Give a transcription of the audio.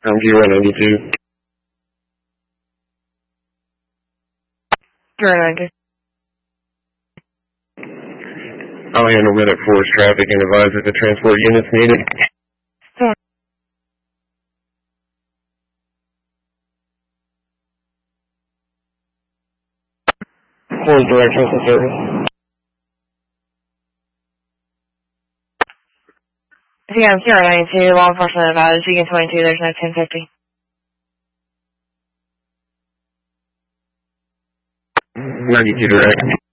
I'm G192. G192. I'll handle minute force traffic and advise that the transport units needed. Sure. Close directions and service. Yeah, I'm G192. Law enforcement advised G22. There's no 1050. 92 direct.